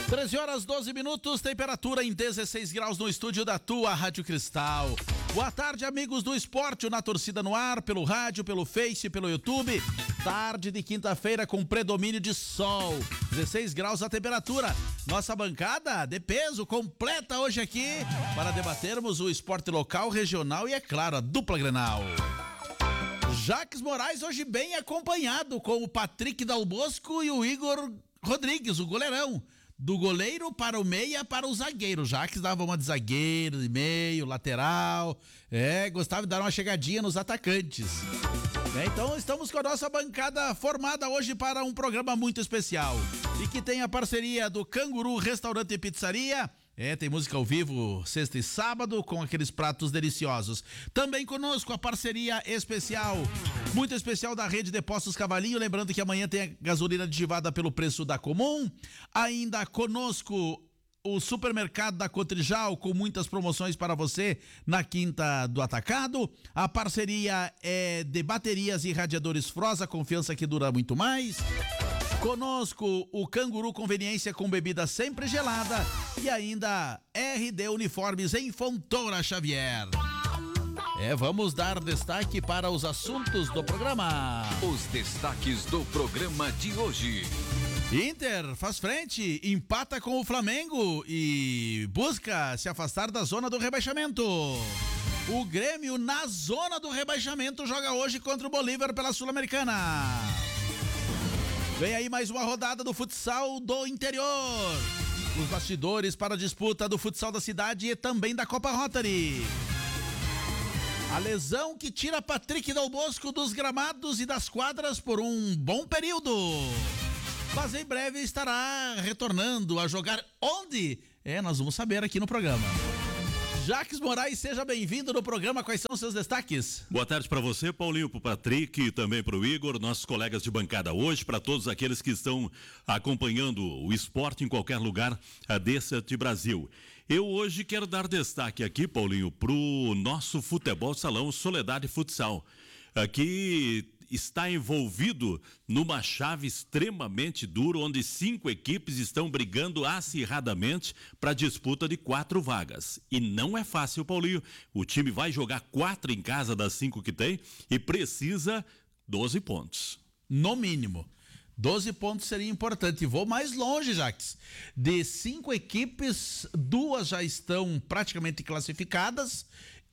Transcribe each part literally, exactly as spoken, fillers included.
treze horas doze minutos, temperatura em dezesseis graus no estúdio da tua Rádio Cristal. Boa tarde, amigos do esporte, o Na Torcida no ar, pelo rádio, pelo Face, pelo YouTube. Tarde de quinta-feira com predomínio de sol, dezesseis graus a temperatura. Nossa bancada de peso completa hoje aqui para debatermos o esporte local, regional e, é claro, a dupla Grenal. Jaques Moraes hoje bem acompanhado com o Patrick Dal Bosco e o Igor Rodrigues, o goleirão. Do goleiro para o meia para o zagueiro. Jaques dava uma de zagueiro, de meio, lateral. É, gostava de dar uma chegadinha nos atacantes. É, então estamos com a nossa bancada formada hoje para um programa muito especial. E que tem a parceria do Canguru Restaurante e Pizzaria. É, tem música ao vivo sexta e sábado com aqueles pratos deliciosos. Também conosco a parceria especial, muito especial da Rede de Postos Cavalinho. Lembrando que amanhã tem a gasolina aditivada pelo preço da Comum. Ainda conosco o supermercado da Cotrijal com muitas promoções para você na Quinta do Atacado. A parceria é de baterias e radiadores Frosa, confiança que dura muito mais. Conosco o Canguru Conveniência com bebida sempre gelada e ainda R D Uniformes em Fontoura Xavier. É, vamos dar destaque para os assuntos do programa. Os destaques do programa de hoje. Inter faz frente, empata com o Flamengo e busca se afastar da zona do rebaixamento. O Grêmio na zona do rebaixamento joga hoje contra o Bolívar pela Sul-Americana. Vem aí mais uma rodada do futsal do interior. Os bastidores para a disputa do futsal da cidade e também da Copa Rotary. A lesão que tira Patrick Dal Bosco dos gramados e das quadras por um bom período. Mas em breve estará retornando a jogar onde? É, nós vamos saber aqui no programa. Jaques Moraes, seja bem-vindo no programa. Quais são os seus destaques? Boa tarde para você, Paulinho, pro Patrick e também pro Igor, nossos colegas de bancada hoje, para todos aqueles que estão acompanhando o esporte em qualquer lugar desse de Brasil. Eu hoje quero dar destaque aqui, Paulinho, pro nosso futebol salão Soledade Futsal. Aqui está envolvido numa chave extremamente dura, onde cinco equipes estão brigando acirradamente para a disputa de quatro vagas. E não é fácil, Paulinho. O time vai jogar quatro em casa das cinco que tem e precisa doze pontos. No mínimo. doze pontos seria importante. Vou mais longe, Jaques. De cinco equipes, duas já estão praticamente classificadas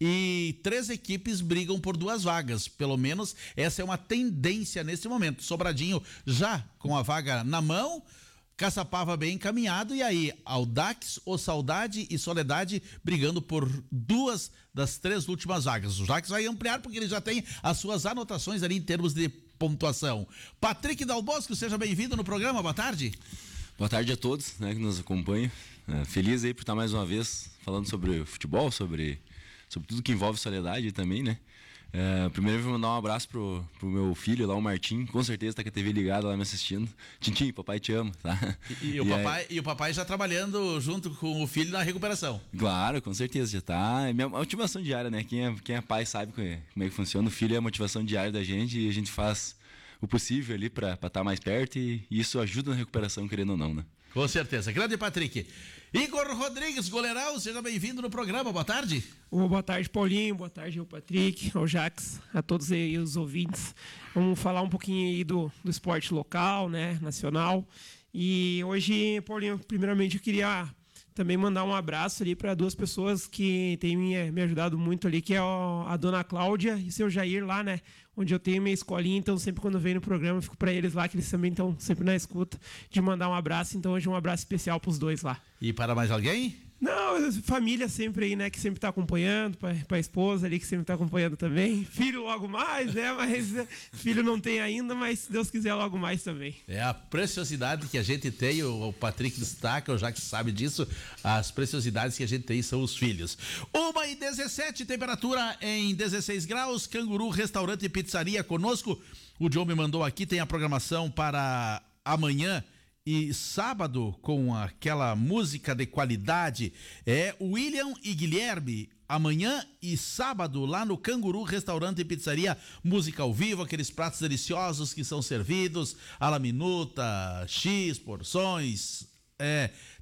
e três equipes brigam por duas vagas. Pelo menos essa é uma tendência nesse momento. Sobradinho já com a vaga na mão, Caçapava bem encaminhado, e aí Audax, O Saudade e Soledade brigando por duas das três últimas vagas. O Jaques vai ampliar porque ele já tem as suas anotações ali em termos de pontuação. Patrick Dal Bosco, seja bem-vindo no programa, boa tarde. Boa tarde a todos, né, que nos acompanham. É, feliz aí por estar mais uma vez falando sobre futebol, sobre, sobre tudo que envolve Soledade também, né? É, primeiro eu vou mandar um abraço pro, pro meu filho lá, o Martim, com certeza tá com a T V ligada lá me assistindo. Tintim, papai te ama, tá? E, e, o, e, papai, aí... e o papai já trabalhando junto com o filho na recuperação. Claro, com certeza, já tá. É minha motivação diária, né? Quem é, quem é pai sabe como é, como é que funciona. O filho é a motivação diária da gente e a gente faz o possível ali pra estar mais perto e, e isso ajuda na recuperação, querendo ou não, né? Com certeza. Grande Patrick. Igor Rodrigues, goleirão, seja bem-vindo no programa. Boa tarde. Oh, boa tarde, Paulinho. Boa tarde ao Patrick, ao Jaques, a todos aí os ouvintes. Vamos falar um pouquinho aí do, do esporte local, né, nacional. E hoje, Paulinho, primeiramente eu queria também mandar um abraço ali para duas pessoas que têm me, me ajudado muito ali, que é a dona Cláudia e o seu Jair lá, né? Onde eu tenho minha escolinha, então sempre quando eu venho no programa eu fico para eles lá, que eles também estão sempre na escuta, de mandar um abraço. Então hoje um abraço especial para os dois lá. E para mais alguém? Não, família sempre aí, né, que sempre tá acompanhando, pra, pra esposa ali que sempre tá acompanhando também. Filho logo mais, né, mas filho não tem ainda, mas se Deus quiser logo mais também. É a preciosidade que a gente tem, o, o Patrick destaca, o Jaques sabe disso, as preciosidades que a gente tem são os filhos. uma e dezessete, temperatura em dezesseis graus, Canguru Restaurante e Pizzaria conosco. O John me mandou aqui, tem a programação para amanhã e sábado com aquela música de qualidade. É William e Guilherme, amanhã e sábado lá no Canguru Restaurante e Pizzaria, música ao vivo, aqueles pratos deliciosos que são servidos, à la minuta, X, porções. É,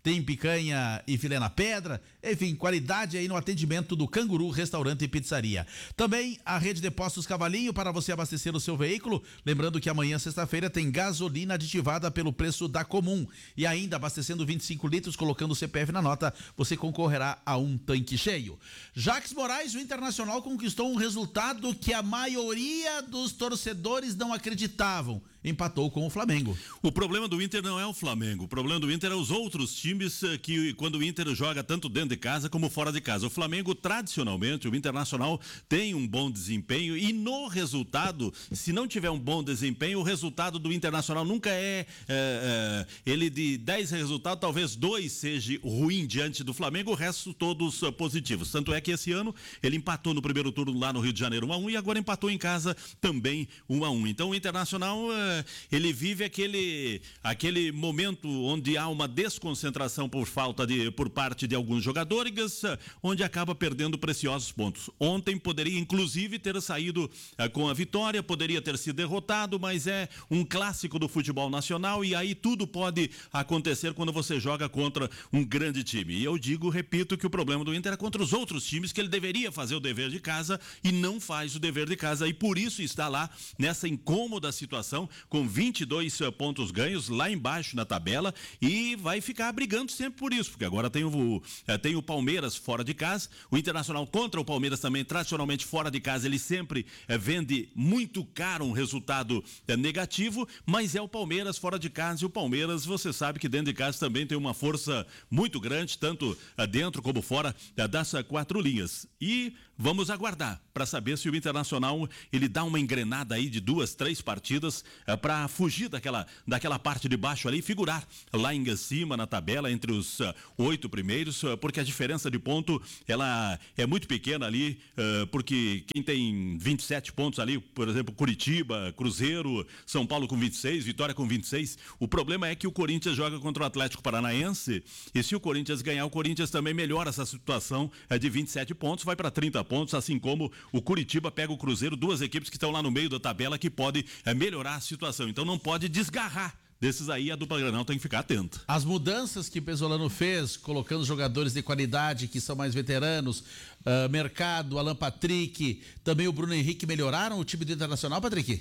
tem picanha e filé na pedra, enfim, qualidade aí no atendimento do Canguru Restaurante e Pizzaria. Também a rede de postos Cavalinho para você abastecer o seu veículo, lembrando que amanhã, sexta-feira, tem gasolina aditivada pelo preço da comum, e ainda abastecendo vinte e cinco litros, colocando o C P F na nota, você concorrerá a um tanque cheio. Jacques Moraes, o Internacional conquistou um resultado que a maioria dos torcedores não acreditavam. Empatou com o Flamengo. O problema do Inter não é o Flamengo, o problema do Inter é os outros times que, quando o Inter joga tanto dentro de casa como fora de casa. O Flamengo, tradicionalmente, o Internacional tem um bom desempenho e no resultado, se não tiver um bom desempenho, o resultado do Internacional nunca é, é, é ele de dez resultados, talvez dois seja ruim diante do Flamengo, o resto todos uh, positivos. Tanto é que esse ano ele empatou no primeiro turno lá no Rio de Janeiro um a um e agora empatou em casa também um a um. Então o Internacional uh, ele vive aquele, aquele momento onde há uma desconcentração por falta de, por parte de alguns jogadores, onde acaba perdendo preciosos pontos. Ontem poderia inclusive ter saído uh, com a vitória, poderia ter sido derrotado, mas é um clássico do futebol nacional e aí tudo pode acontecer quando você joga contra um grande time. E eu digo, repito, que o problema do Inter é contra os outros times, que ele deveria fazer o dever de casa e não faz o dever de casa e por isso está lá nessa incômoda situação com vinte e dois pontos ganhos lá embaixo na tabela e vai ficar brigando sempre por isso, porque agora tem o, tem o Palmeiras fora de casa, o Internacional contra o Palmeiras também, tradicionalmente fora de casa, ele sempre é, vende muito caro um resultado é, negativo, mas é o Palmeiras fora de casa e o Palmeiras, você sabe que dentro de casa também tem uma força muito grande, tanto é, dentro como fora é, das quatro linhas. E vamos aguardar para saber se o Internacional ele dá uma engrenada aí de duas, três partidas é, para fugir daquela, daquela parte de baixo ali e figurar lá em cima na tabela entre os uh, oito primeiros, uh, porque a diferença de ponto ela é muito pequena ali, uh, porque quem tem vinte e sete pontos ali, por exemplo, Curitiba, Cruzeiro, São Paulo com vinte e seis, Vitória com vinte e seis, o problema é que o Corinthians joga contra o Atlético Paranaense e se o Corinthians ganhar, o Corinthians também melhora essa situação uh, de vinte e sete pontos, vai para trinta pontos, assim como o Curitiba pega o Cruzeiro, duas equipes que estão lá no meio da tabela que podem uh, melhorar a situação, então não pode desgarrar desses aí, a dupla Granal tem que ficar atenta. As mudanças que o Pesolano fez, colocando jogadores de qualidade que são mais veteranos, uh, Mercado, Alan Patrick, também o Bruno Henrique, melhoraram o time do Internacional, Patrick?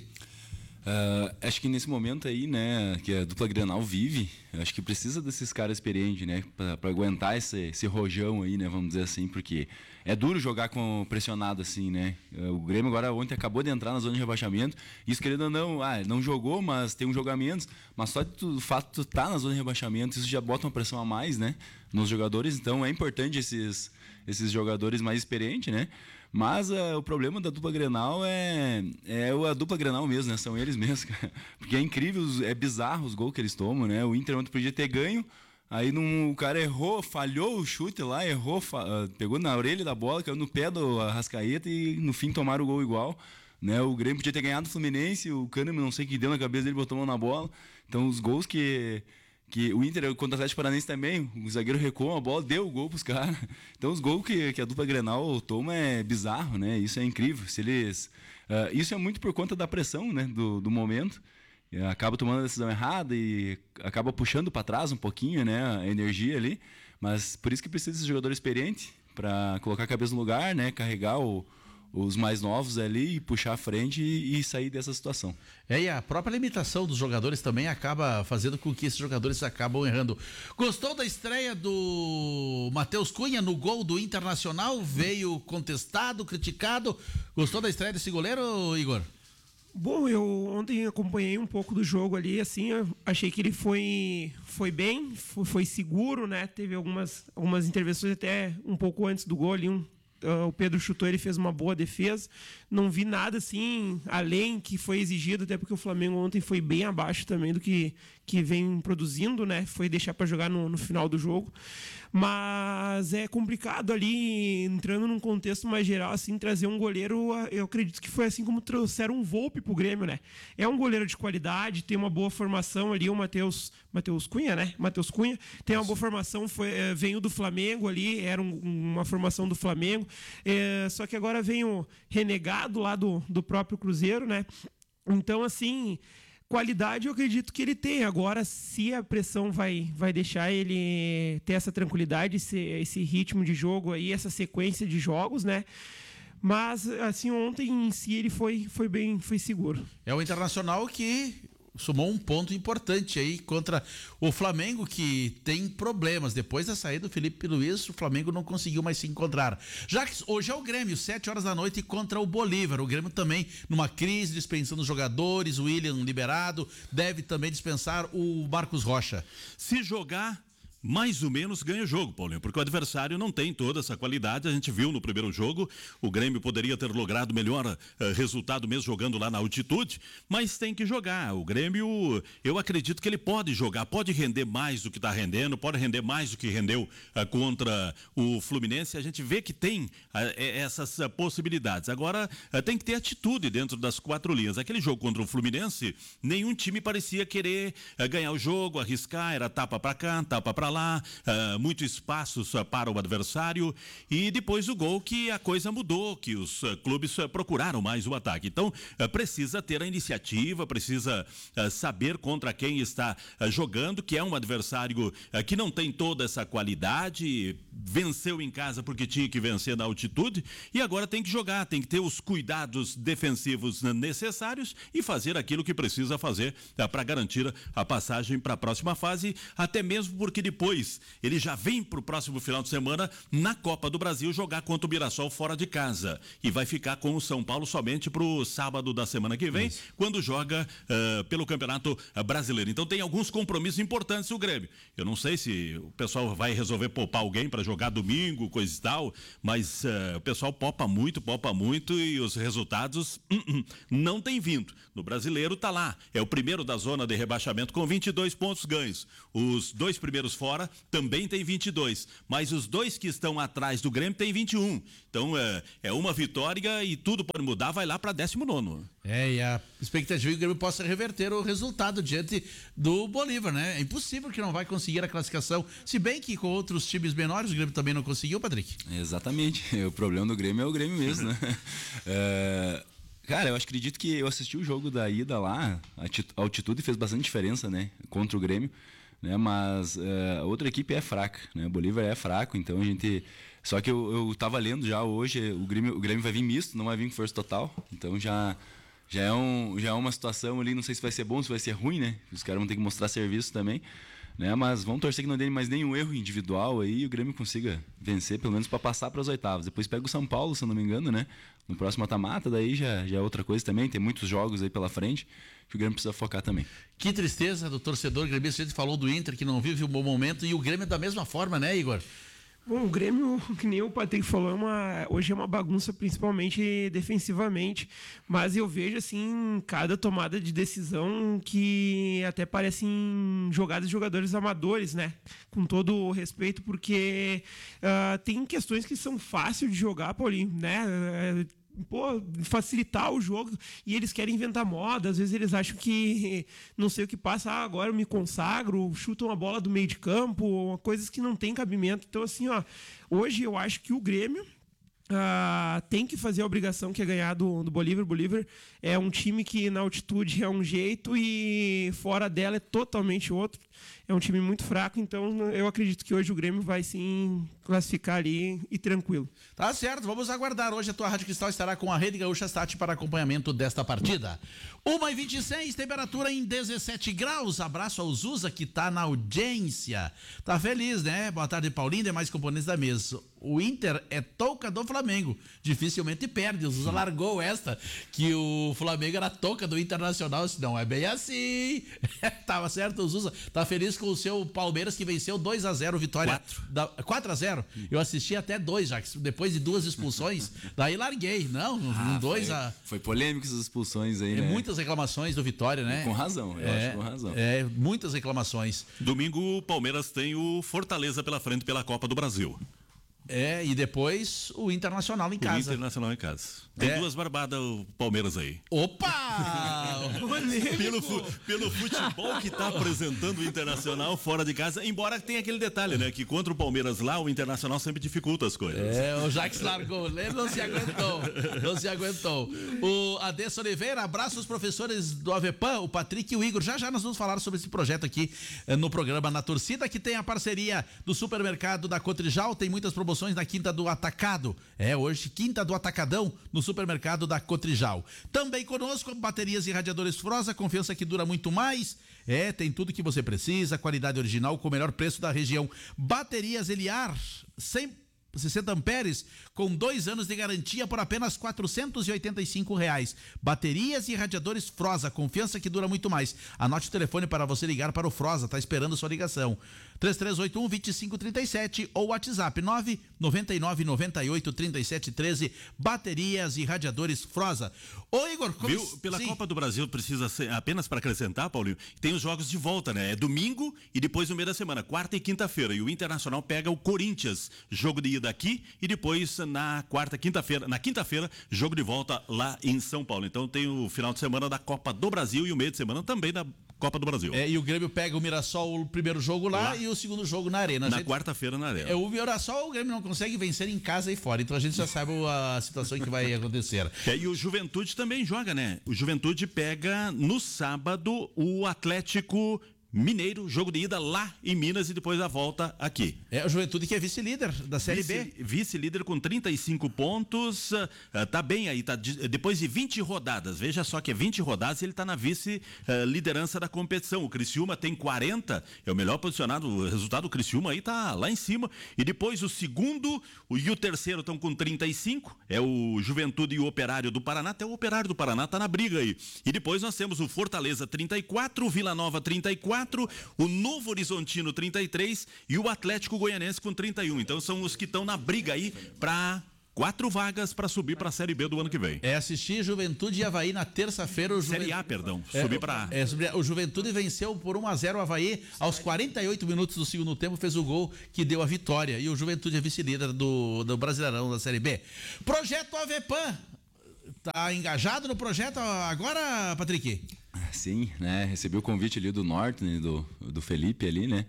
Uh, acho que nesse momento aí, né, que a dupla Grenal vive, acho que precisa desses caras experientes, né, para aguentar esse, esse rojão aí, né, vamos dizer assim, porque é duro jogar com pressionado assim, né. O Grêmio agora ontem acabou de entrar na zona de rebaixamento, isso querendo ou não, ah, não jogou, mas tem um jogo a menos, mas só o fato de tu estar tá na zona de rebaixamento, isso já bota uma pressão a mais, né, nos jogadores, então é importante esses, esses jogadores mais experientes, né. Mas uh, o problema da dupla Grenal é, é a dupla Grenal mesmo, né? São eles mesmos, cara. Porque é incrível, é bizarro os gols que eles tomam, né? O Inter ontem podia ter ganho, aí num, o cara errou, falhou o chute lá, errou, fa, uh, pegou na orelha da bola, caiu no pé do Arrascaeta e no fim tomaram o gol igual. Né? O Grêmio podia ter ganhado o Fluminense, o Kahneman não sei o que deu na cabeça dele, botou a mão na bola. Então os gols que... que o Inter contra o Atlético Paranaense também, o zagueiro recuou a bola, deu o gol pros caras. Então os gols que, que a dupla Grenal toma é bizarro, né? Isso é incrível. Se eles, uh, isso é muito por conta da pressão, né? do, do momento. Uh, acaba tomando a decisão errada e acaba puxando para trás um pouquinho, né? A energia ali. Mas por isso que precisa de jogador experiente para colocar a cabeça no lugar, né? Carregar o os mais novos ali e puxar a frente e, e sair dessa situação. É, e a própria limitação dos jogadores também acaba fazendo com que esses jogadores acabam errando. Gostou da estreia do Matheus Cunha no gol do Internacional? Veio contestado, criticado. Gostou da estreia desse goleiro, Igor? Bom, eu ontem acompanhei um pouco do jogo ali, assim, eu achei que ele foi, foi bem, foi, foi seguro, né? Teve algumas, algumas intervenções até um pouco antes do gol ali, um Uh, o Pedro chutou, ele fez uma boa defesa. Não vi nada assim além que foi exigido, até porque o Flamengo ontem foi bem abaixo também do que, que vem produzindo, né? Foi deixar para jogar no, no final do jogo. Mas é complicado ali, entrando num contexto mais geral, assim, trazer um goleiro. Eu acredito que foi assim como trouxeram um Volpi pro Grêmio, né? É um goleiro de qualidade, tem uma boa formação ali, o Matheus Matheus Cunha, né? Matheus Cunha tem uma boa formação, foi, é, veio do Flamengo ali, era um, uma formação do Flamengo. É, só que agora vem o renegado lá do, do próprio Cruzeiro, né? Então, assim, qualidade eu acredito que ele tem. Agora, se a pressão vai, vai deixar ele ter essa tranquilidade, esse, esse ritmo de jogo aí, essa sequência de jogos, né? Mas, assim, ontem em si ele foi, foi bem, foi seguro. É o Internacional que somou um ponto importante aí contra o Flamengo, que tem problemas. Depois da saída do Felipe Luiz, o Flamengo não conseguiu mais se encontrar. Já que hoje é o Grêmio, sete horas da noite contra o Bolívar. O Grêmio também numa crise, dispensando os jogadores, o William liberado, deve também dispensar o Marcos Rocha. Se jogar, mais ou menos ganha o jogo, Paulinho, porque o adversário não tem toda essa qualidade. A gente viu no primeiro jogo, o Grêmio poderia ter logrado melhor uh, resultado mesmo jogando lá na altitude, mas tem que jogar. O Grêmio, eu acredito que ele pode jogar, pode render mais do que está rendendo, pode render mais do que rendeu uh, contra o Fluminense. A gente vê que tem uh, essas uh, possibilidades. Agora, uh, tem que ter atitude dentro das quatro linhas. Aquele jogo contra o Fluminense, nenhum time parecia querer uh, ganhar o jogo, arriscar, era tapa para cá, tapa para lá, uh, muito espaço uh, para o adversário, e depois o gol que a coisa mudou, que os uh, clubes uh, procuraram mais o ataque. Então uh, precisa ter a iniciativa, precisa uh, saber contra quem está uh, jogando, que é um adversário uh, que não tem toda essa qualidade, venceu em casa porque tinha que vencer na altitude, e agora tem que jogar, tem que ter os cuidados defensivos necessários e fazer aquilo que precisa fazer uh, para garantir a passagem para a próxima fase, até mesmo porque depois Depois, ele já vem para o próximo final de semana na Copa do Brasil jogar contra o Mirassol fora de casa e vai ficar com o São Paulo somente para o sábado da semana que vem, Isso. quando joga uh, pelo Campeonato Brasileiro. Então tem alguns compromissos importantes o Grêmio. Eu não sei se o pessoal vai resolver poupar alguém para jogar domingo, coisa e tal, mas uh, o pessoal popa muito, popa muito e os resultados uh, uh, não têm vindo. No Brasileiro tá lá, é o primeiro da zona de rebaixamento com vinte e dois pontos ganhos. Os dois primeiros fora também tem vinte e dois, mas os dois que estão atrás do Grêmio tem vinte e um. Então é, é uma vitória e tudo pode mudar, vai lá para décimo nono. É, e a expectativa é que o Grêmio possa reverter o resultado diante do Bolívar, né? É impossível que não vai conseguir a classificação, se bem que com outros times menores o Grêmio também não conseguiu, Patrick. Exatamente, o problema do Grêmio é o Grêmio mesmo, né? é... Cara, eu acredito que eu assisti o jogo da ida lá, a altitude fez bastante diferença, né? Contra o Grêmio. Né, mas a uh, outra equipe é fraca, né? O Bolívar é fraco, então a gente... Só que eu, eu tava lendo já hoje, o Grêmio, o Grêmio vai vir misto, não vai vir com força total, então já, já, é um, já é uma situação ali, não sei se vai ser bom, se vai ser ruim, né? Os caras vão ter que mostrar serviço também, né? Mas vamos torcer que não dê mais nenhum erro individual aí e o Grêmio consiga vencer, pelo menos para passar para as oitavas. Depois pega o São Paulo, se eu não me engano, né? No próximo mata-mata, daí já, já é outra coisa também, tem muitos jogos aí pela frente que o Grêmio precisa focar também. Que tristeza do torcedor gremista. A gente falou do Inter que não vive um bom momento e o Grêmio é da mesma forma, né, Igor? Bom, o Grêmio, que nem o Patrick falou, é uma, hoje é uma bagunça principalmente defensivamente, mas eu vejo assim, cada tomada de decisão que até parecem jogadas de jogadores amadores, né? Com todo o respeito, porque uh, tem questões que são fáceis de jogar, Paulinho, né? Uh, Pô, facilitar o jogo e eles querem inventar moda, às vezes eles acham que não sei o que passa, ah, agora eu me consagro, chutam a bola do meio de campo, coisas que não tem cabimento. Então assim, ó, hoje eu acho que o Grêmio Uh, tem que fazer a obrigação que é ganhar do, do Bolívar. O Bolívar é um time que na altitude é um jeito e fora dela é totalmente outro. É um time muito fraco, então eu acredito que hoje o Grêmio vai sim classificar ali e tranquilo. Tá certo, vamos aguardar. Hoje a tua Rádio Cristal estará com a Rede Gaúcha Sat para acompanhamento desta partida. uma e vinte e seis, temperatura em dezessete graus. Abraço ao Zuza que tá na audiência. Tá feliz, né? Boa tarde, Paulinho, demais componentes da mesa. O Inter é touca do Flamengo. Dificilmente perde. O Zuza largou esta, que o Flamengo era touca do Internacional. Não é bem assim. Tava certo, o Zuza. Tá feliz com o seu Palmeiras que venceu dois a zero, vitória. quatro a zero. Eu assisti até dois, já que depois de duas expulsões, daí larguei. Não, ah, dois foi, a. Foi polêmico essas expulsões aí, é, né? Muitas reclamações do Vitória, né? Com razão, eu é, acho com razão. É, muitas reclamações. Domingo o Palmeiras tem o Fortaleza pela frente pela Copa do Brasil. É, e depois o Internacional em casa. O Internacional em casa. Tem É. duas barbadas o Palmeiras aí. Opa! Pelo, fu- pelo futebol que está apresentando o Internacional fora de casa, embora tenha aquele detalhe, né? Que contra o Palmeiras lá, o Internacional sempre dificulta as coisas. É, o Jax largou, ele não se aguentou, não se aguentou. O Adesso Oliveira, abraço aos professores do Avepan, o Patrick e o Igor. Já já nós vamos falar sobre esse projeto aqui eh, no programa Na Torcida, que tem a parceria do supermercado da Cotrijal, tem muitas promoções na Quinta do Atacado. É, hoje, Quinta do Atacadão, no supermercado da Cotrijal. Também conosco, baterias e radiadores Froza, confiança que dura muito mais. É, tem tudo que você precisa, qualidade original com o melhor preço da região. Baterias Eliar, cem sessenta amperes, com dois anos de garantia por apenas quatrocentos e oitenta e cinco reais. Baterias e radiadores Froza, confiança que dura muito mais. Anote o telefone para você ligar para o Froza, tá esperando sua ligação. três três oito um, dois cinco três sete ou WhatsApp nove nove nove nove oito três sete um três. Baterias e radiadores Froza. Ô Igor, como... Viu? Pela Sim. Copa do Brasil, precisa ser, apenas para acrescentar, Paulinho, tem os jogos de volta, né? É domingo e depois no meio da semana, quarta e quinta-feira. E o Internacional pega o Corinthians, jogo de ida aqui e depois na quarta, quinta-feira, na quinta-feira, jogo de volta lá em São Paulo. Então tem o final de semana da Copa do Brasil e o meio de semana também da Copa do Brasil. É, e o Grêmio pega o Mirassol o primeiro jogo lá, Lá. e o segundo jogo na Arena. A Na gente- quarta-feira na Arena. É, o Mirassol, o Grêmio não consegue vencer em casa e fora. Então a gente já sabe a situação que vai acontecer. É, e o Juventude também joga, né? O Juventude pega no sábado o Atlético Mineiro, jogo de ida lá em Minas e depois a volta aqui. É o Juventude que é vice-líder da Série B. Vice- Vice-líder com trinta e cinco pontos, ah, tá bem aí, tá de- depois de vinte rodadas, veja só que é vinte rodadas e ele tá na vice-liderança da competição. O Criciúma tem quarenta, é o melhor posicionado, o resultado do Criciúma aí tá lá em cima. E depois o segundo o- e o terceiro estão com trinta e cinco, é o Juventude e o Operário do Paraná, até o Operário do Paraná tá na briga aí. E depois nós temos o Fortaleza trinta e quatro, o Vila Nova trinta e quatro, o Novo Horizontino trinta e três e o Atlético Goianense com trinta e um. Então são os que estão na briga aí para quatro vagas para subir para a Série B do ano que vem. É assistir Juventude e Avaí na terça-feira. O Série Juven- A, perdão, É, subir para é, subir- o Juventude venceu por um a zero o Avaí aos quarenta e oito minutos do segundo tempo, fez o gol que deu a vitória. E o Juventude é vice-líder do, do Brasileirão da Série B. Projeto Avepan. Tá engajado no projeto agora, Patrick? Sim, né? Recebi o convite ali do Norte, né? do, do Felipe ali, né?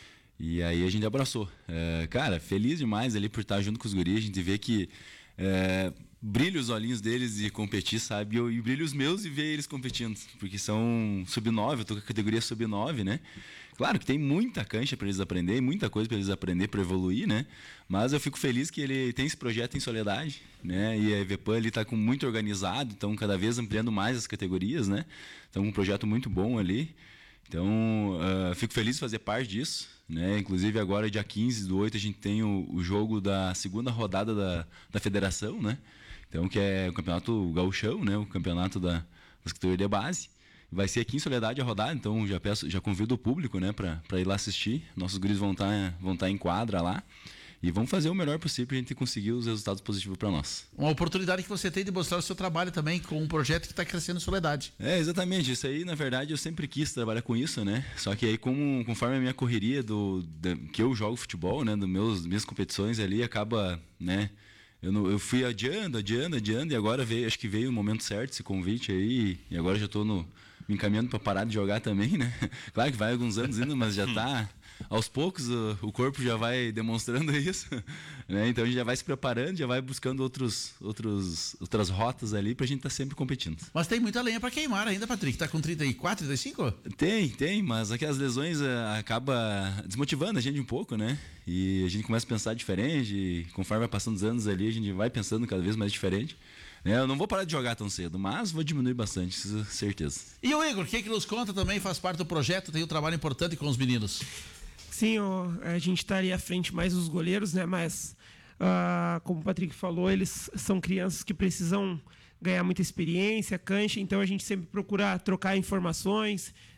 E aí a gente abraçou. É, cara, feliz demais ali por estar junto com os guris. A gente vê que é, brilha os olhinhos deles e competir, sabe? E, eu, e brilha os meus e ver eles competindo. Porque são sub nove, eu tô com a categoria sub nove, né? Claro que tem muita cancha para eles aprenderem, muita coisa para eles aprender, para evoluir, né? Mas eu fico feliz que ele tem esse projeto em Soledade, né? E a Avepan ele está com muito organizado, então cada vez ampliando mais as categorias, né? Então um projeto muito bom ali. Então uh, fico feliz de fazer parte disso, né? Inclusive agora dia quinze do oito a gente tem o, o jogo da segunda rodada da, da federação, né? Então que é o campeonato gauchão, né? O campeonato da, das categorias de base. Vai ser aqui em Soledade a rodada, então já peço, já convido o público, né, para ir lá assistir. Nossos guris vão estar vão tá em quadra lá e vamos fazer o melhor possível para a gente conseguir os resultados positivos para nós. Uma oportunidade que você tem de mostrar o seu trabalho também com um projeto que está crescendo em Soledade. É, exatamente. Isso aí, na verdade, eu sempre quis trabalhar com isso, né? Só que aí, como, conforme a minha correria do, da, que eu jogo futebol, né, das meus, minhas competições ali, acaba, né? Eu, não, eu fui adiando, adiando, adiando e agora veio, acho que veio o momento certo, esse convite aí, e agora já estou no me encaminhando para parar de jogar também, né? Claro que vai alguns anos ainda, mas já está aos poucos o, o corpo já vai demonstrando isso, né? Então a gente já vai se preparando, já vai buscando outros, outros, outras rotas ali para a gente estar tá sempre competindo. Mas tem muita lenha para queimar ainda, Patrick. Tá com trinta e quatro, trinta e cinco? Tem, tem, mas aquelas lesões uh, acaba desmotivando a gente um pouco, né? E a gente começa a pensar diferente, e conforme vai passando os anos ali, a gente vai pensando cada vez mais diferente. Eu não vou parar de jogar tão cedo, mas vou diminuir bastante, isso é certeza. E o Igor, o que, que nos conta também, faz parte do projeto, tem um trabalho importante com os meninos. Sim, ó, a gente estaria à frente mais dos goleiros, né? Mas, ah, como o Patrick falou, eles são crianças que precisam ganhar muita experiência, cancha, então a gente sempre procura trocar informações,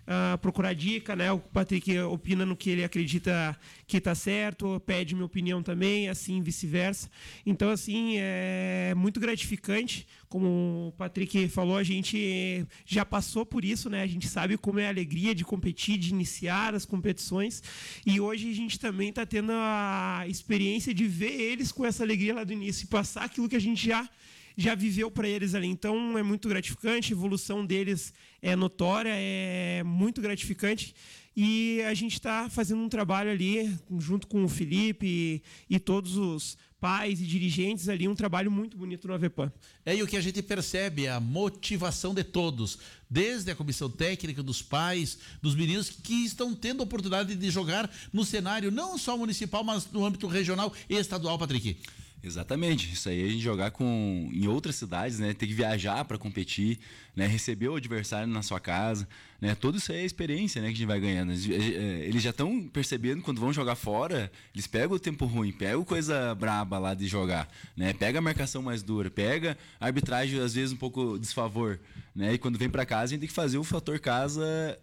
uh, procurar dica, né? O Patrick opina no que ele acredita que está certo, pede minha opinião também, assim vice-versa. Então, assim, é muito gratificante. Como o Patrick falou, a gente já passou por isso, né? A gente sabe como é a alegria de competir, de iniciar as competições. E hoje a gente também está tendo a experiência de ver eles com essa alegria lá do início e passar aquilo que a gente já já viveu para eles ali. Então é muito gratificante, a evolução deles é notória, é muito gratificante. E a gente está fazendo um trabalho ali, junto com o Felipe e, e todos os pais e dirigentes ali, um trabalho muito bonito no Avepam. É, e o que a gente percebe é a motivação de todos, desde a comissão técnica, dos pais, dos meninos que estão tendo a oportunidade de jogar no cenário não só municipal, mas no âmbito regional e estadual, Patrick. Exatamente, isso aí a gente jogar com, em outras cidades, né? Ter que viajar para competir, né? Receber o adversário na sua casa, né? Tudo isso aí é experiência, né? Que a gente vai ganhando. Eles já estão percebendo quando vão jogar fora, eles pegam o tempo ruim, pegam coisa braba lá de jogar, né? Pega a marcação mais dura, pega a arbitragem às vezes um pouco desfavor, né? E quando vem para casa a gente tem que fazer o fator casa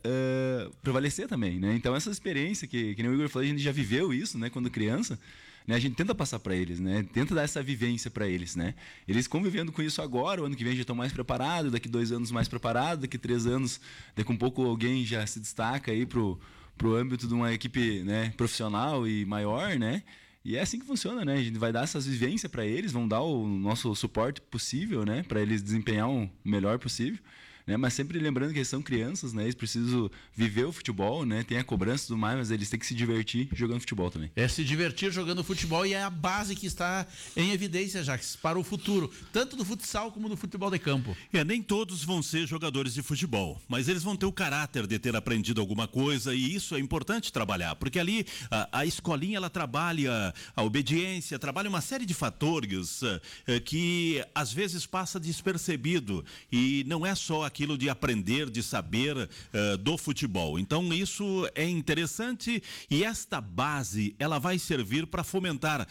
uh, prevalecer também, né? Então essa experiência que, que nem o Igor falou, a gente já viveu isso, né? Quando criança. Né, a gente tenta passar para eles, né? Tenta dar essa vivência para eles, né? Eles convivendo com isso agora, o ano que vem já estão mais preparados, daqui dois anos mais preparados, daqui três anos, daqui um pouco alguém já se destaca aí pro pro âmbito de uma equipe, né, profissional e maior, né? E é assim que funciona, né? A gente vai dar essas vivências para eles, vão dar o nosso suporte possível, né, para eles desempenhar o melhor possível. Né? Mas sempre lembrando que eles são crianças, né? Eles precisam viver o futebol, né? Tem a cobrança e tudo mais, mas eles têm que se divertir jogando futebol também. É se divertir jogando futebol e é a base que está em evidência, Jacques, para o futuro, tanto do futsal como do futebol de campo. É, nem todos vão ser jogadores de futebol, mas eles vão ter o caráter de ter aprendido alguma coisa e isso é importante trabalhar, porque ali a, a escolinha ela trabalha a obediência, trabalha uma série de fatores uh, que às vezes passa despercebido e não é só aquilo de aprender, de saber uh, do futebol. Então isso é interessante e esta base ela vai servir para fomentar uh,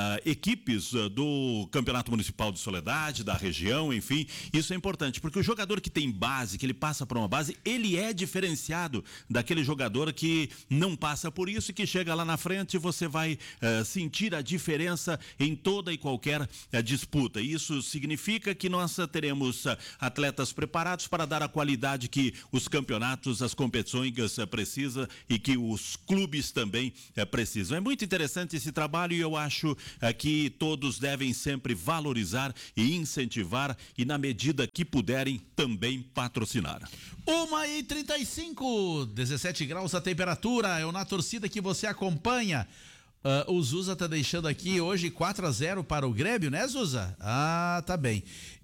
equipes uh, do Campeonato Municipal de Soledade, da região, enfim, isso é importante, porque o jogador que tem base, que ele passa por uma base, ele é diferenciado daquele jogador que não passa por isso e que chega lá na frente e você vai uh, sentir a diferença em toda e qualquer uh, disputa. Isso significa que nós uh, teremos uh, atletas preparados para dar a qualidade que os campeonatos, as competições precisam e que os clubes também é, precisam. É muito interessante esse trabalho e eu acho é, que todos devem sempre valorizar e incentivar e na medida que puderem também patrocinar. uma e trinta e cinco, dezessete graus a temperatura, é o Na Torcida que você acompanha. Uh, o Zuza tá deixando aqui hoje quatro a zero para o Grêmio, né, Zuza? Ah, tá bem.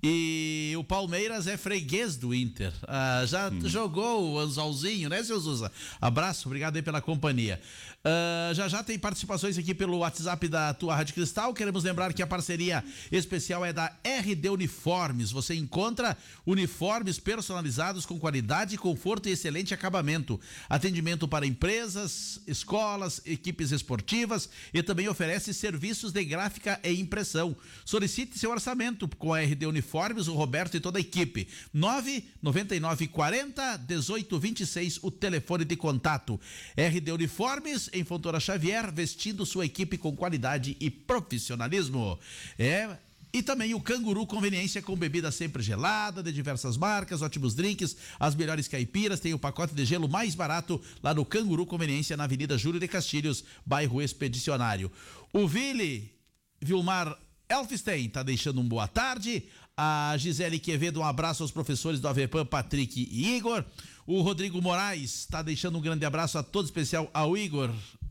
E o Palmeiras é freguês do Inter. Uh, já hum. jogou o anzolzinho, né, seu Zuza? Abraço, obrigado aí pela companhia. Uh, já já tem participações aqui pelo WhatsApp da tua Rádio Cristal. Queremos lembrar que a parceria especial é da R D Uniformes. Você encontra uniformes personalizados com qualidade, conforto e excelente acabamento. Atendimento para empresas, escolas, equipes esportivas e também oferece serviços de gráfica e impressão. Solicite seu orçamento com a R D Uniformes, o Roberto e toda a equipe. nove nove nove quarenta dezoito vinte e seis, o telefone de contato. R D Uniformes em Fontoura Xavier, vestindo sua equipe com qualidade e profissionalismo. É... E também o Canguru Conveniência com bebida sempre gelada, de diversas marcas, ótimos drinks, as melhores caipiras, tem o pacote de gelo mais barato lá no Canguru Conveniência, na Avenida Júlio de Castilhos, bairro Expedicionário. O Vili Vilmar Elfstein tá deixando um boa tarde. A Gisele Quevedo, um abraço aos professores do Avepam, Patrick e Igor. O Rodrigo Moraes está deixando um grande abraço a todo especial ao Igor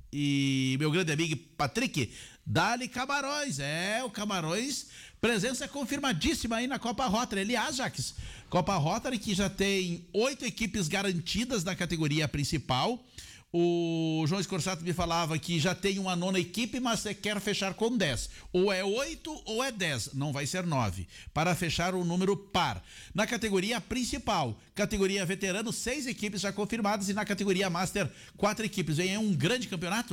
e meu grande amigo Patrick. Dali Camarões, é, o Camarões, presença confirmadíssima aí na Copa Rotary. Aliás, Jacques, Copa Rotary que já tem oito equipes garantidas na categoria principal. O João Escorsato me falava que já tem uma nona equipe, mas você quer fechar com dez. Ou é oito ou é dez, não vai ser nove. Para fechar o número par. Na categoria principal, categoria veterano, seis equipes já confirmadas e na categoria master, quatro equipes. Vem aí um grande campeonato?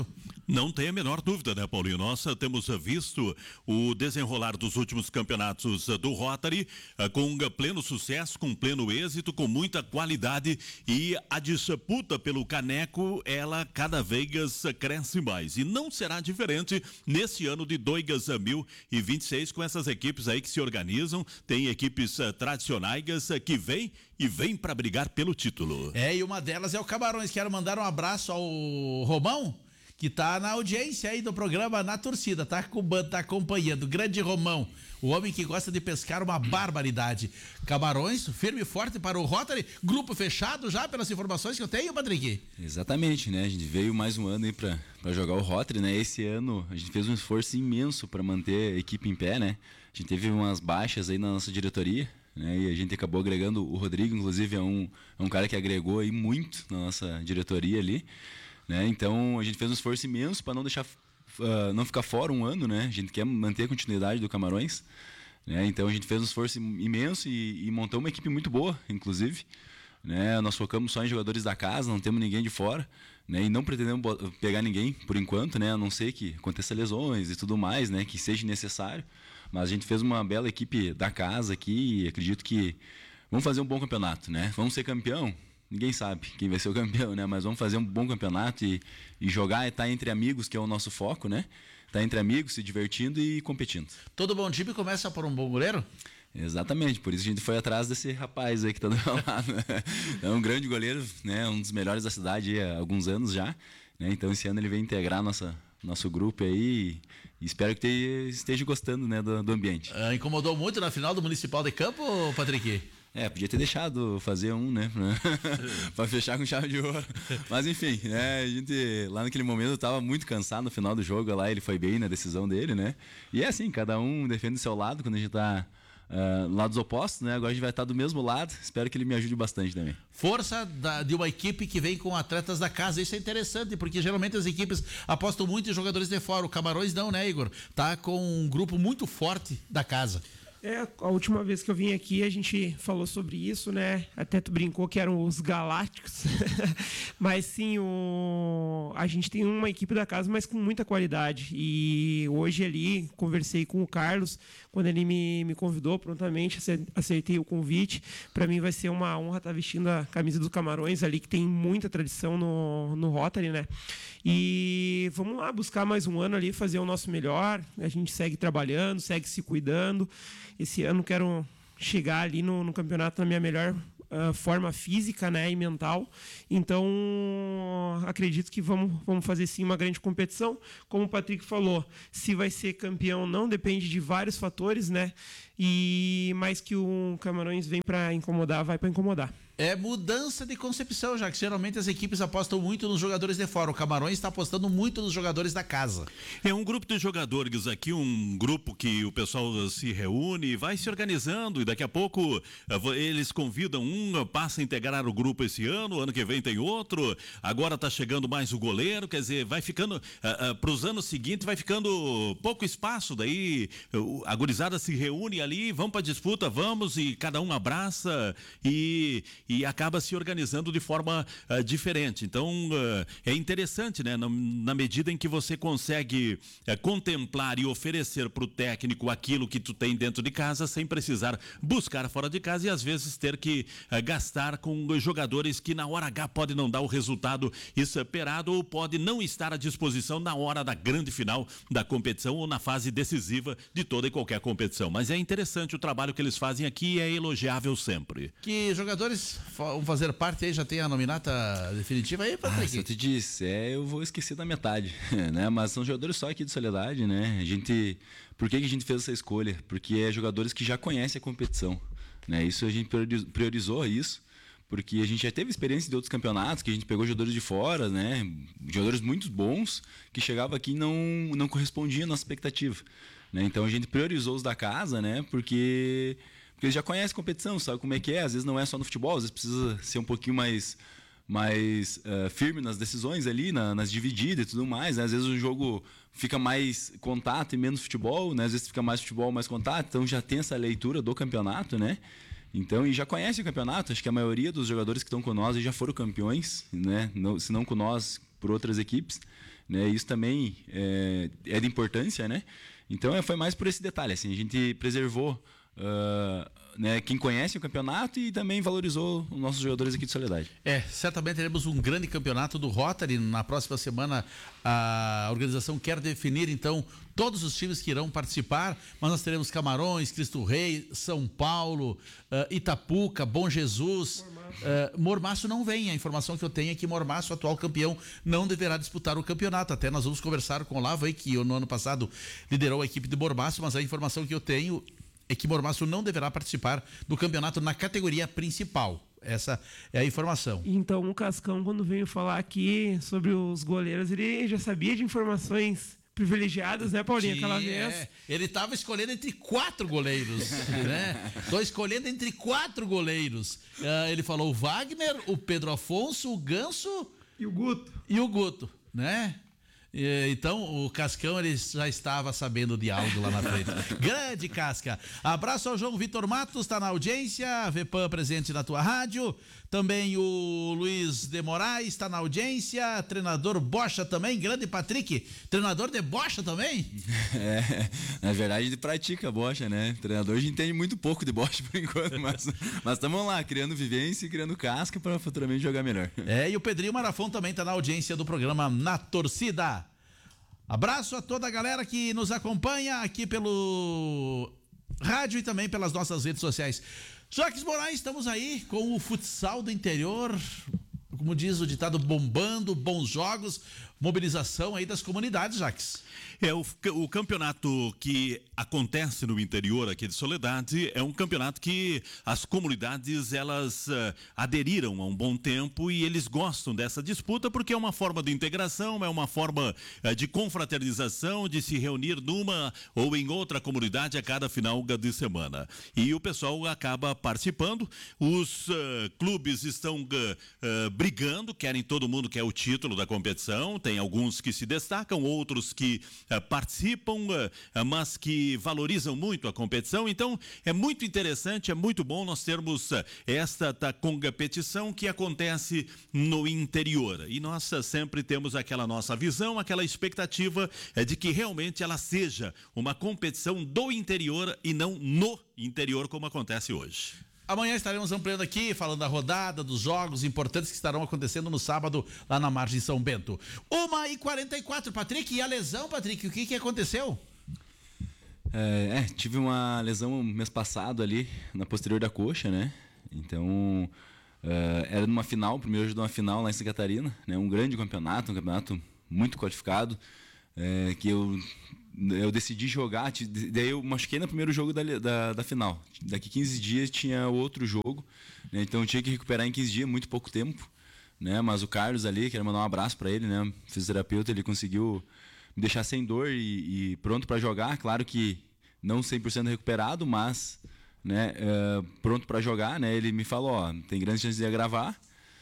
Não tem a menor dúvida, né, Paulinho? Nós temos visto o desenrolar dos últimos campeonatos do Rotary com pleno sucesso, com pleno êxito, com muita qualidade, e a disputa pelo caneco, ela cada vez cresce mais. E não será diferente nesse ano de dois mil e vinte e seis com essas equipes aí que se organizam. Tem equipes tradicionais que vêm e vêm para brigar pelo título. É, e uma delas é o Camarões. Quero mandar um abraço ao Romão, que tá na audiência aí do programa Na Torcida, tá com tá acompanhando. Grande Romão, o homem que gosta de pescar uma barbaridade. Camarões, firme e forte para o Rotary, grupo fechado já, pelas informações que eu tenho, Patrick? Exatamente, né? A gente veio mais um ano aí para jogar o Rotary, né? Esse ano a gente fez um esforço imenso para manter a equipe em pé, né? A gente teve umas baixas aí na nossa diretoria, né? E a gente acabou agregando o Rodrigo, inclusive é um, é um cara que agregou aí muito na nossa diretoria ali. Né? Então a gente fez um esforço imenso para não deixar, uh, não ficar fora um ano, né? A gente quer manter a continuidade do Camarões, né? Então a gente fez um esforço imenso e, e montou uma equipe muito boa, inclusive, né? Nós focamos só em jogadores da casa, não temos ninguém de fora, né? E não pretendemos pegar ninguém por enquanto, né? A não ser que aconteça lesões e tudo mais, né? Que seja necessário. Mas a gente fez uma bela equipe da casa aqui e acredito que vamos fazer um bom campeonato, né? Vamos ser campeão. Ninguém sabe quem vai ser o campeão, né? Mas vamos fazer um bom campeonato e, e jogar e estar entre amigos, que é o nosso foco, né? Estar entre amigos, se divertindo e competindo. Todo bom time começa por um bom goleiro? Exatamente, por isso a gente foi atrás desse rapaz aí que está do meu lado. É um grande goleiro, né? Um dos melhores da cidade há alguns anos já, né? Então esse ano ele vem integrar nossa, nosso grupo aí e espero que te, esteja gostando, né, do, do ambiente. Ah, incomodou muito na final do Municipal de Campo, Patrick? É, podia ter deixado fazer um, né? Pra fechar com chave de ouro. Mas enfim, né? A gente lá naquele momento tava muito cansado no final do jogo. Lá ele foi bem na decisão dele, né? E é assim, cada um defende o seu lado quando a gente tá uh, lados opostos, né? Agora a gente vai estar do mesmo lado. Espero que ele me ajude bastante também. Força da, de uma equipe que vem com atletas da casa. Isso é interessante, porque geralmente as equipes apostam muito em jogadores de fora. O Camarões não, né, Igor? Tá com um grupo muito forte da casa. É, a última vez que eu vim aqui a gente falou sobre isso, né? Até tu brincou que eram os Galácticos. Mas sim, o... a gente tem uma equipe da casa, mas com muita qualidade. E hoje ali, conversei com o Carlos, quando ele me, me convidou, prontamente aceitei o convite. Para mim vai ser uma honra estar vestindo a camisa dos Camarões ali, que tem muita tradição no, no Rotary, né? E vamos lá, buscar mais um ano ali, fazer o nosso melhor. A gente segue trabalhando, segue se cuidando. Esse ano quero chegar ali no, no campeonato na minha melhor uh, forma física, né, e mental. Então, acredito que vamos, vamos fazer sim uma grande competição. Como o Patrick falou, se vai ser campeão não depende de vários fatores, né? E mais que o Camarões vem para incomodar, vai para incomodar. É mudança de concepção, já que geralmente as equipes apostam muito nos jogadores de fora. O Camarões está apostando muito nos jogadores da casa. É um grupo de jogadores aqui, um grupo que o pessoal se reúne, vai se organizando e daqui a pouco eles convidam um, passa a integrar o grupo esse ano, ano que vem tem outro, agora está chegando mais o goleiro, quer dizer, vai ficando, uh, uh, para os anos seguintes vai ficando pouco espaço, daí uh, a gurizada se reúne ali, vamos para a disputa, vamos, e cada um abraça e e acaba se organizando de forma uh, diferente. Então, uh, é interessante, né? Na, na medida em que você consegue uh, contemplar e oferecer para o técnico aquilo que tu tem dentro de casa, sem precisar buscar fora de casa e às vezes ter que uh, gastar com jogadores que na hora H pode não dar o resultado esperado ou pode não estar à disposição na hora da grande final da competição ou na fase decisiva de toda e qualquer competição. Mas é interessante o trabalho que eles fazem aqui e é elogiável sempre. Que jogadores vão fazer parte aí, já tem a nominata definitiva aí, Patrick? Ah, se eu te disse, é, eu vou esquecer da metade, né? Mas são jogadores só aqui de Soledade, né? A gente, por que que a gente fez essa escolha? Porque é jogadores que já conhecem a competição, né? Isso a gente priorizou isso, porque a gente já teve experiência de outros campeonatos, que a gente pegou jogadores de fora, né? Jogadores muito bons, que chegavam aqui e não, não correspondiam à nossa expectativa, né? Então a gente priorizou os da casa, né? Porque... Porque eles já conhecem a competição, sabe como é que é? Às vezes não é só no futebol, às vezes precisa ser um pouquinho mais, mais uh, firme nas decisões ali, na, nas divididas e tudo mais, né? Às vezes o jogo fica mais contato e menos futebol, né? Às vezes fica mais futebol, mais contato, então já tem essa leitura do campeonato, né? Então, e já conhece o campeonato, acho que a maioria dos jogadores que estão com nós já foram campeões, né? Não, se não com nós, por outras equipes. né? Isso também é, é de importância, né? Então é, foi mais por esse detalhe, assim, a gente preservou uh, né, quem conhece o campeonato e também valorizou os nossos jogadores aqui de Soledade. É, certamente teremos um grande campeonato do Rotary. Na próxima semana a organização quer definir então todos os times que irão participar, mas nós teremos Camarões, Cristo Rei, São Paulo, uh, Itapuca, Bom Jesus, Mormaço. Uh, Mormaço não vem, a informação que eu tenho é que Mormaço, atual campeão, não deverá disputar o campeonato. Até nós vamos conversar com o Lava aí, que no ano passado liderou a equipe de Mormaço, mas a informação que eu tenho é que Mormaço não deverá participar do campeonato na categoria principal. Essa é a informação. Então o Cascão, quando veio falar aqui sobre os goleiros, ele já sabia de informações privilegiadas, né, Paulinho, aquela vez? É, ele estava escolhendo entre quatro goleiros, né? Tô escolhendo entre quatro goleiros. Uh, ele falou o Wagner, o Pedro Afonso, o Ganso e o Guto. E o Guto, né? Então o Cascão ele já estava sabendo de algo lá na frente. Grande Casca. Abraço ao João Vitor Matos, está na audiência. Vepan presente na tua rádio. Também o Luiz de Moraes está na audiência. Treinador Bocha também. Grande Patrick, treinador de Bocha também. É, na verdade ele pratica Bocha, né? O treinador a gente entende muito pouco de Bocha por enquanto, mas mas estamos lá criando vivência e criando casca para futuramente jogar melhor. É, e o Pedrinho Marafon também está na audiência do programa Na Torcida. Abraço a toda a galera que nos acompanha aqui pelo rádio e também pelas nossas redes sociais. Jacques Moraes, estamos aí com o futsal do interior, como diz o ditado, bombando, bons jogos, mobilização aí das comunidades, Jacques. É, o, o campeonato que acontece no interior aqui de Soledade é um campeonato que as comunidades, elas uh, aderiram há um bom tempo e eles gostam dessa disputa porque é uma forma de integração, é uma forma uh, de confraternização, de se reunir numa ou em outra comunidade a cada final de semana. E o pessoal acaba participando, os uh, clubes estão uh, uh, brigando, querem, todo mundo quer o título da competição, tem alguns que se destacam, outros que Uh, participam, uh, mas que valorizam muito a competição. Então é muito interessante, é muito bom nós termos uh, esta tá, competição que acontece no interior, e nós uh, sempre temos aquela nossa visão, aquela expectativa uh, de que realmente ela seja uma competição do interior e não no interior como acontece hoje. Amanhã estaremos ampliando aqui, falando da rodada, dos jogos importantes que estarão acontecendo no sábado, lá na margem São Bento. uma e quarenta e quatro, Patrick, e a lesão, Patrick, o que que aconteceu? É, é, tive uma lesão mês passado ali, na posterior da coxa, né? Então, é, era numa final, primeiro jogo de uma final lá em Santa Catarina, né? Um grande campeonato, um campeonato muito qualificado, é, que eu... eu decidi jogar, daí eu machuquei no primeiro jogo da, da, da final. Daqui quinze dias tinha outro jogo, né? Então eu tinha que recuperar em quinze dias, muito pouco tempo, né? Mas o Carlos ali, quero mandar um abraço para ele, né? Fisioterapeuta, ele conseguiu me deixar sem dor e, e pronto para jogar. Claro que não cem por cento recuperado, mas né, é, pronto para jogar, né? Ele me falou, ó, tem grandes chances de agravar,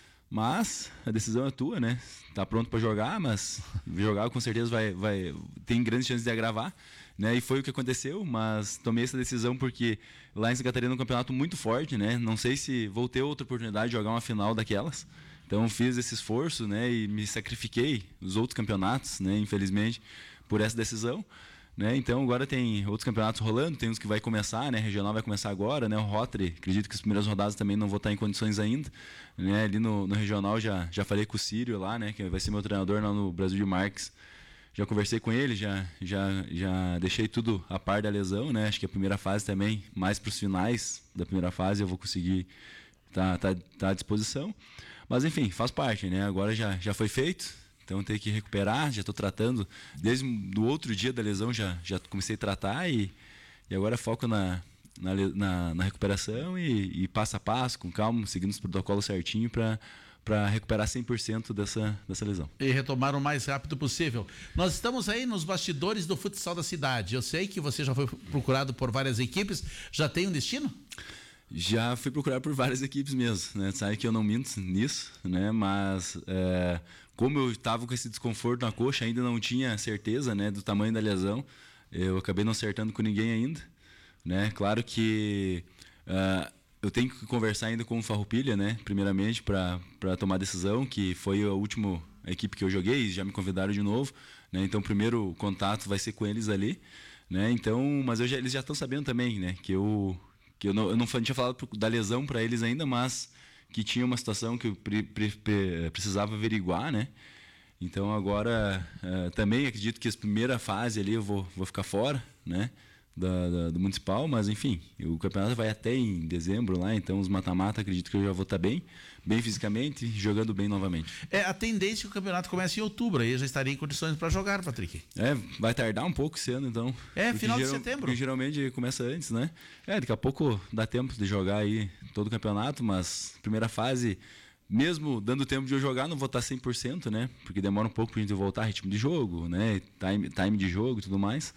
mas a decisão é tua, né? Tá pronto para jogar, mas jogar com certeza vai, vai tem grandes chances de agravar, né? E foi o que aconteceu, mas tomei essa decisão porque lá em Santa Catarina é um campeonato muito forte, né? Não sei se vou ter outra oportunidade de jogar uma final daquelas. Então fiz esse esforço, né? E me sacrifiquei nos outros campeonatos, né? Infelizmente, por essa decisão. Né? Então agora tem outros campeonatos rolando, tem uns que vai começar, né? A regional vai começar agora, né? O Rotary, acredito que as primeiras rodadas também não vou estar em condições ainda, né? Ali no, no regional já, já falei com o Círio lá, né? Que vai ser meu treinador lá no Brasil de Marques. Já conversei com ele, já, já, já deixei tudo a par da lesão, né? Acho que a primeira fase também, mais para os finais da primeira fase eu vou conseguir estar tá, tá, tá à disposição. Mas enfim, faz parte, né? Agora já, já foi feito. Então tem que recuperar, já estou tratando, desde o outro dia da lesão já, já comecei a tratar e, e agora foco na, na, na, na recuperação e, e passo a passo, com calma, seguindo os protocolos certinho para para recuperar cem por cento dessa, dessa lesão. E retomar o mais rápido possível. Nós estamos aí nos bastidores do futsal da cidade. Eu sei que você já foi procurado por várias equipes, já tem um destino? Já fui procurado por várias equipes mesmo, né? Sabe que eu não minto nisso, né? Mas é, como eu estava com esse desconforto na coxa, ainda não tinha certeza, né, do tamanho da lesão, eu acabei não acertando com ninguém ainda, né? Claro que uh, eu tenho que conversar ainda com o Farroupilha, né? Primeiramente para para tomar decisão, que foi o último a equipe que eu joguei, já me convidaram de novo, né? Então o primeiro contato vai ser com eles ali, né? Então, mas eu já, eles já estão sabendo também, né? Que eu que eu não, eu não tinha falado da lesão para eles ainda, mas que tinha uma situação que eu pre, pre, pre, precisava averiguar, né? Então agora uh, também acredito que a primeira fase ali eu vou, vou ficar fora, né? Da, da, do municipal, mas enfim, o campeonato vai até em dezembro lá, então os mata-mata acredito que eu já vou estar bem, bem fisicamente, jogando bem novamente. É, a tendência é que o campeonato comece em outubro, aí eu já estaria em condições para jogar, Patrick. É, vai tardar um pouco esse ano, então. É, final geral, de setembro. Porque geralmente começa antes, né? É, daqui a pouco dá tempo de jogar aí todo o campeonato, mas primeira fase, mesmo dando tempo de eu jogar, não vou estar cem por cento, né? Porque demora um pouco pra gente voltar ritmo de jogo, né? Time, time de jogo e tudo mais.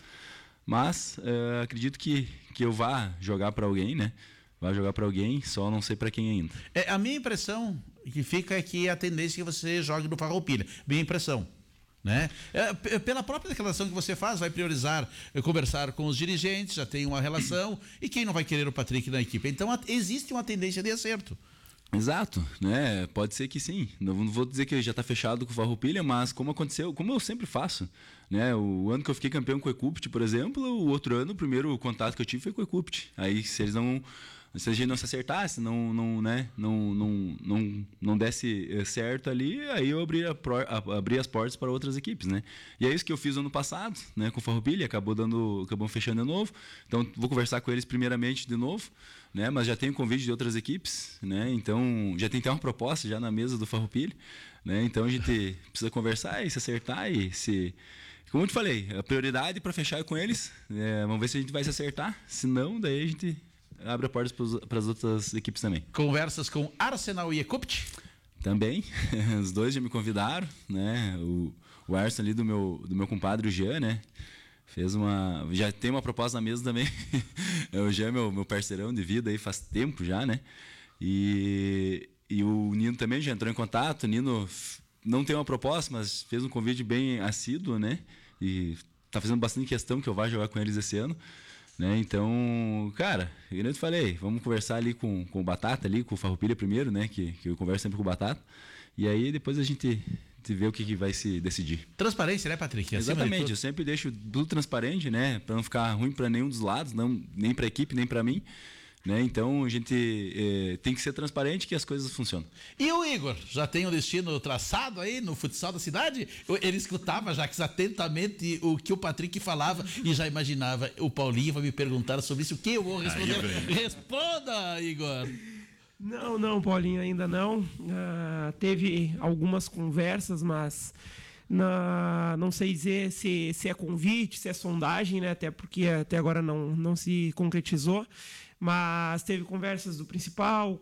Mas uh, acredito que, que eu vá jogar para alguém, né? Vá jogar para alguém, só não sei para quem ainda. É, a minha impressão que fica é que a tendência é que você jogue no Farroupilha. Minha impressão. Né? É, pela própria declaração que você faz, vai priorizar conversar com os dirigentes, já tem uma relação, e quem não vai querer o Patrick na equipe? Então a, existe uma tendência de acerto. Exato, né? Pode ser que sim. Não vou dizer que já está fechado com o Farroupilha, mas como aconteceu, como eu sempre faço, né? O ano que eu fiquei campeão com o Ecupt, por exemplo, o outro ano, o primeiro contato que eu tive foi com o Ecupt. Aí se eles não, se a gente não se acertasse, não, não, né? Não, não, não, não desse certo ali, aí eu abri, a, abri as portas para outras equipes, né? E é isso que eu fiz ano passado, né? Com o Farroupilha, acabou dando, acabou fechando de novo. Então vou conversar com eles primeiramente de novo. Né, mas já tem um convite de outras equipes, né, então já tem até uma proposta já na mesa do Farroupilha, né, então a gente precisa conversar e se acertar e se... Como eu te falei, a prioridade para fechar é com eles, é, vamos ver se a gente vai se acertar, se não, daí a gente abre a porta para as outras equipes também. Conversas com Arsenal e Ecupt? Também, os dois já me convidaram, né, o, o Arsenal ali do meu, do meu compadre, o Jean, né, fez uma... Já tem uma proposta na mesa também. O Jean é meu, meu parceirão de vida aí faz tempo já, né? E, e o Nino também já entrou em contato. O Nino não tem uma proposta, mas fez um convite bem assíduo, né? E tá fazendo bastante questão que eu vá jogar com eles esse ano. Né? Então, cara, como eu te falei, vamos conversar ali com, com o Batata, ali, com o Farroupilha primeiro, né? Que, que eu converso sempre com o Batata. E aí depois a gente... de ver o que, que vai se decidir. Transparência, né, Patrick? Exatamente, eu sempre deixo tudo transparente, né, para não ficar ruim para nenhum dos lados, não, nem para a equipe, nem para mim, né? Então a gente é, tem que ser transparente que as coisas funcionam. E o Igor, já tem o um destino traçado aí no futsal da cidade? Ele escutava, Jacques, atentamente o que o Patrick falava e já imaginava, o Paulinho vai me perguntar sobre isso, o que eu vou responder? Aí, responda, Igor! Não, não, Paulinho, ainda não. Uh, teve algumas conversas, mas na, não sei dizer se, se é convite, se é sondagem, né? Até porque até agora não, não se concretizou. Mas teve conversas do principal